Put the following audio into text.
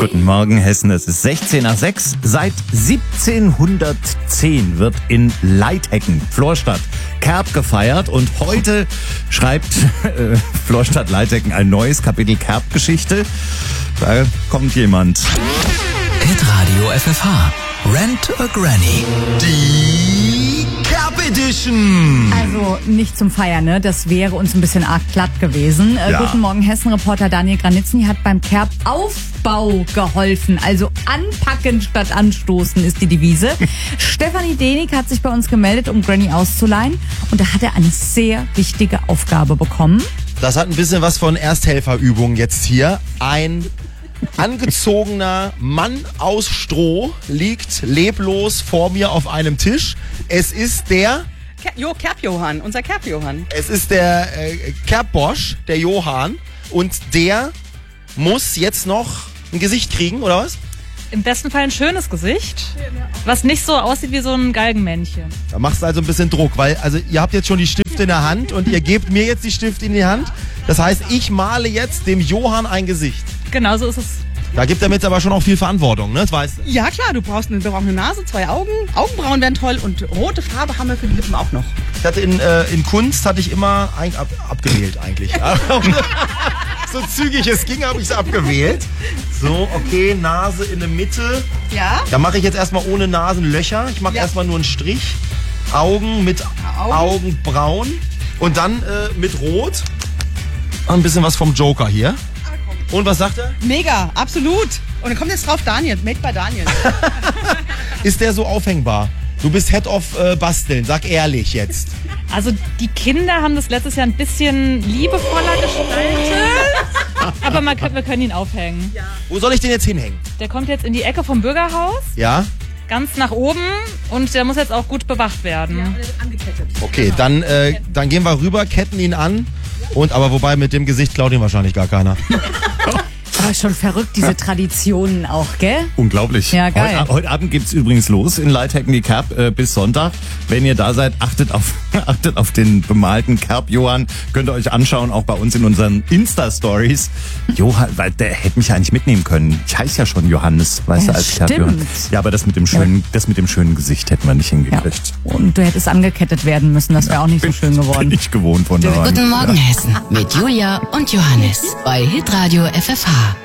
Guten Morgen, Hessen. Es ist 16 nach 6. Seit 1710 wird in Leithecken, Florstadt, Kerb gefeiert. Und heute schreibt Florstadt Leithecken ein neues Kapitel Kerbgeschichte. Da kommt jemand. Hitradio FFH. Rent a Granny. Die Kerb Edition. Also nicht zum Feiern, ne? Das wäre uns ein bisschen arg platt gewesen. Ja. Guten Morgen, Hessen-Reporter Daniel Granitzny hat beim Kerbaufbau geholfen. Also anpacken statt anstoßen ist die Devise. Stefanie Denig hat sich bei uns gemeldet, um Granny auszuleihen. Und da hat er eine sehr wichtige Aufgabe bekommen. Das hat ein bisschen was von Ersthelferübung jetzt hier. Ein angezogener Mann aus Stroh liegt leblos vor mir auf einem Tisch. Es ist der... Kerb-Johann, unser Kerb-Johann. Es ist der Kerbbosch, der Johann. Und der muss jetzt noch ein Gesicht kriegen, oder was? Im besten Fall ein schönes Gesicht, was nicht so aussieht wie so ein Galgenmännchen. Da machst du also ein bisschen Druck, weil also ihr habt jetzt schon die Stifte in der Hand und ihr gebt mir jetzt die Stifte in die Hand. Das heißt, ich male jetzt dem Johann ein Gesicht. Genau so ist es. Da gibt er mir jetzt aber schon auch viel Verantwortung, ne? Das weißt du. Ja klar, wir brauchen eine Nase, 2 Augen. Augenbrauen wären toll und rote Farbe haben wir für die Lippen auch noch. Ich hatte in Kunst hatte ich immer abgewählt eigentlich. So zügig es ging, habe ich es abgewählt. So, okay, Nase in der Mitte. Ja? Da mache ich jetzt erstmal ohne Nasenlöcher. Ich mache erstmal nur einen Strich. Augen mit Augenbrauen. Und dann mit Rot. Ein bisschen was vom Joker hier. Und was sagt er? Mega, absolut. Und dann kommt jetzt drauf Daniel, made by Daniel. Ist der so aufhängbar? Du bist Head of Basteln, sag ehrlich jetzt. Also die Kinder haben das letztes Jahr ein bisschen liebevoller gestaltet, aber wir können ihn aufhängen. Ja. Wo soll ich den jetzt hinhängen? Der kommt jetzt in die Ecke vom Bürgerhaus, Ja? ganz nach oben, und der muss jetzt auch gut bewacht werden. Der wird angekettet. Okay, dann gehen wir rüber, ketten ihn an. Aber wobei mit dem Gesicht klaut ihn wahrscheinlich gar keiner. Aber schon verrückt, diese Traditionen auch, gell? Unglaublich. Ja, geil. Heute Abend geht's übrigens los in Leithecken, die Kerb bis Sonntag. Wenn ihr da seid, achtet auf den bemalten Kerb-Johann. Könnt ihr euch anschauen, auch bei uns in unseren Insta-Stories. Johann, weil der hätte mich ja eigentlich mitnehmen können. Ich heiße ja schon Johannes, weißt du, als Kerb-Johann. Ja, aber das mit dem schönen Gesicht hätten wir nicht hingekriegt. Ja. Und du hättest angekettet werden müssen, das wäre auch nicht so schön geworden. Bin ich gewohnt von da an. Guten Morgen, Hessen. Mit Julia und Johannes. Bei Hitradio FFH.